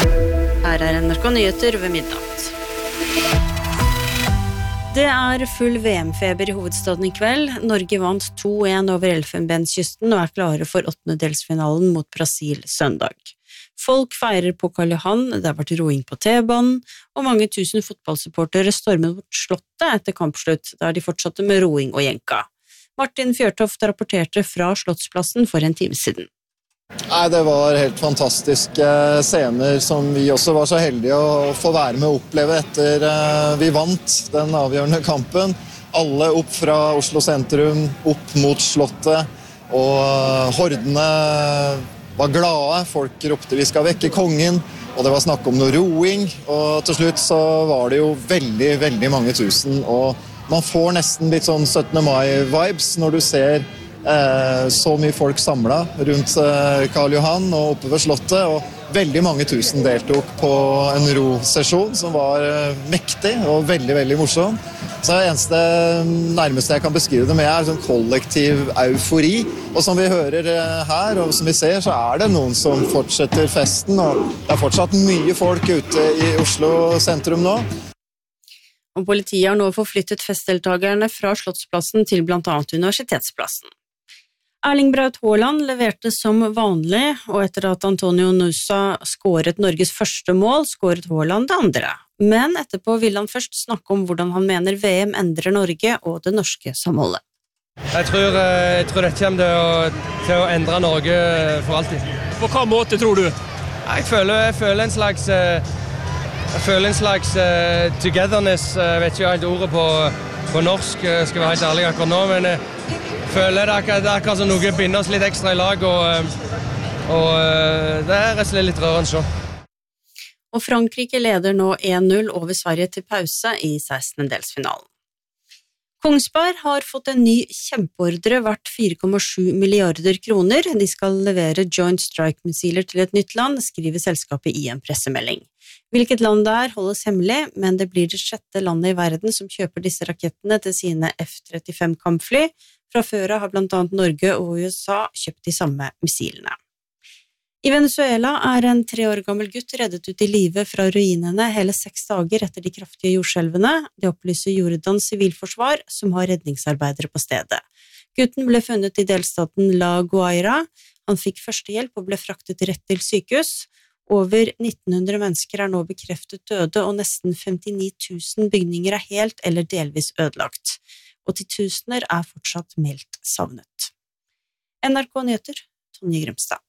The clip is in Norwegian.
Her NRK Nyheter ved midnatt. Det full VM-feber i hovedstaden i kveld. Norge vant 2-1 over Elfenbenskysten og klare for åttendedelsfinalen mot Brasil søndag. Folk feirer på Karl Johan, det har vært roing på T-banen, og mange tusen fotballsupportere stormet mot Slottet etter kampslutt, der de fortsatte med roing og jenka. Martin Fjørtoft rapporterte fra Slottsplassen for en time siden. Nei, det var helt fantastiske scener som vi også var så heldige å få være med å oppleve etter vi vant den avgjørende kampen. Alle opp fra Oslo sentrum, opp mot Slottet, og hordene var glade. Folk ropte vi skal vekke kongen, og det var snakk om noe roing, og til slutt så var det jo veldig, veldig mange tusen, og man får nesten litt sånn 17. mai-vibes når du ser så mye folk samlet rundt Karl Johan og oppe ved Slottet, og veldig mange tusen deltok på en rosesjon som var mektig og veldig, veldig morsom. Så det eneste nærmeste jeg kan beskrive det med sånn kollektiv eufori, og som vi hører her, og som vi ser, så det noen som fortsetter festen, og det fortsatt mye folk ute i Oslo sentrum nå. Og politiet har nå forflyttet festdeltagerne fra Slottsplassen til blant annet Universitetsplassen. Erling Braut Haaland leverte som vanlig, og etter at Antonio Nusa skåret Norges første mål, skåret Haaland det andre. Men etterpå vil han først snakke om hvordan han mener VM endrer Norge og det norske samholdet. Jeg tror dette kommer til å endre Norge for alltid. På hva måte tror du? Jeg føler en slags togetherness. Jeg vet ikke helt ordet på norsk, skal være helt ærlig akkurat nå, men jeg føler det akkurat som noe binder oss litt ekstra i lag, og det rett og slett litt rørende så. Og Frankrike leder nå 1-0 over Sverige til pause i 16-delsfinalen. Kongsberg har fått en ny kjempeordre verdt 4,7 milliarder kroner. De skal levere Joint Strike-missiler til et nytt land, skriver selskapet i en pressemelding. Hvilket land det holdes hemmelig, men det blir det 6. landet i verden som kjøper disse rakettene til sine F-35 kampfly. Fra før har blant annet Norge og USA kjøpt de samme missilene. I Venezuela en 3 år gammel gutt reddet ut i live fra ruinene hele 6 dager etter de kraftige jordskjelvene. Det opplyser Jordans sivilforsvar, som har redningsarbeidere på stedet. Gutten ble funnet i delstaten La Guaira. Han fikk førstehjelp og ble fraktet rett til sykehus. Over 1900 mennesker nå bekreftet døde, og nesten 59 000 bygninger helt eller delvis ødelagt. Og titusener fortsatt meldt savnet. NRK Nyheter, Tonje Grimstad.